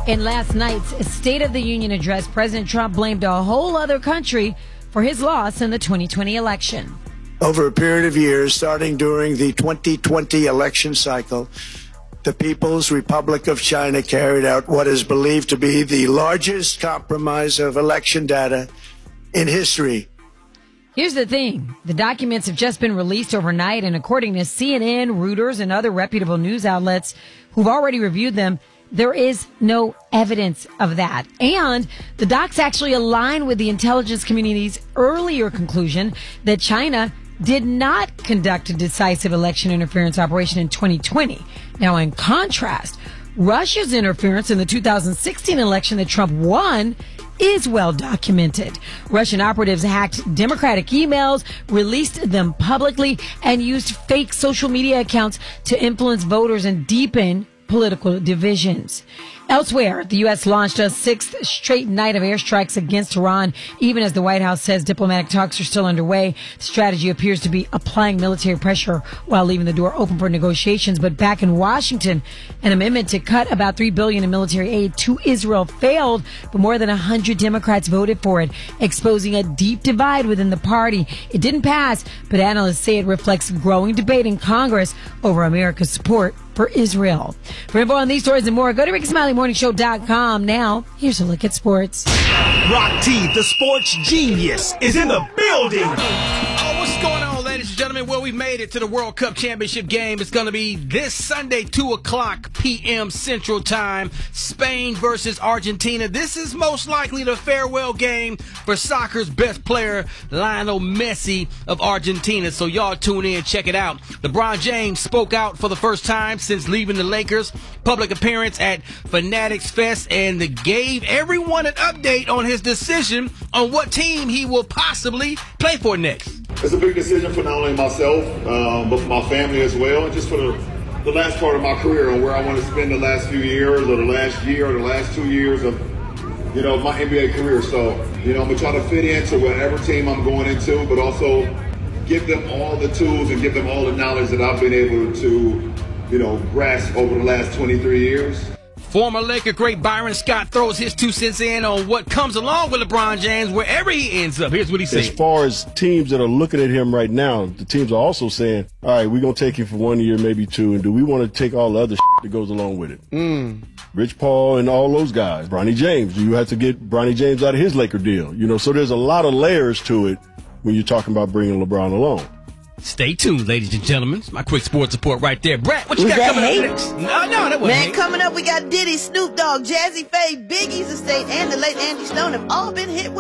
In last night's State of the Union address, President Trump blamed a whole other country for his loss in the 2020 election. Over a period of years, starting during the 2020 election cycle, the People's Republic of China carried out what is believed to be the largest compromise of election data in history. Here's the thing. The documents have just been released overnight, and according to CNN, Reuters, and other reputable news outlets who've already reviewed them, there is no evidence of that. And the docs actually align with the intelligence community's earlier conclusion that China did not conduct a decisive election interference operation in 2020. Now, in contrast, Russia's interference in the 2016 election that Trump won is well documented. Russian operatives hacked Democratic emails, released them publicly, and used fake social media accounts to influence voters and deepen political divisions. Elsewhere, the U.S. launched a sixth straight night of airstrikes against Iran, even as the White House says diplomatic talks are still underway. The strategy appears to be applying military pressure while leaving the door open for negotiations. But back in Washington, an amendment to cut about $3 billion in military aid to Israel failed, but more than 100 Democrats voted for it, exposing a deep divide within the party. It didn't pass, but analysts say it reflects growing debate in Congress over America's support for Israel. For info on these stories and more, go to RickySmileyMorningShow.com. Now, here's a look at sports. Rock T, the sports genius, is in the building. Oh, what's going on, ladies and gentlemen? Well, we've made it to the World Cup Championship game. It's going to be this Sunday, 2 o'clock p.m. Central Time, Spain versus Argentina. This is most likely the farewell game for soccer's best player, Lionel Messi of Argentina. So y'all tune in, check it out. LeBron James spoke out for the first time since leaving the Lakers. Public appearance at Fanatics Fest, and gave everyone an update on his decision on what team he will possibly play for next. It's a big decision for not only myself, but for my family as well, and just for the last part of my career and where I want to spend the last few years or the last year or the last 2 years of, my NBA career. So, I'm going to try to fit into whatever team I'm going into, but also give them all the tools and give them all the knowledge that I've been able to, grasp over the last 23 years. Former Laker great Byron Scott throws his 2 cents in on what comes along with LeBron James wherever he ends up. Here's what he said. As far as teams that are looking at him right now, the teams are also saying, all right, we're going to take him for 1 year, maybe 2, and do we want to take all the other that goes along with it? Rich Paul and all those guys. Bronny James, do you have to get Bronny James out of his Laker deal? So there's a lot of layers to it when you're talking about bringing LeBron along. Stay tuned, ladies and gentlemen. My quick sports report right there. Brett, what you got coming up next? No, that wasn't hate. Coming up, we got Diddy, Snoop Dogg, Jazzy Faye, Big Easy State, and the late Angie Stone have all been hit with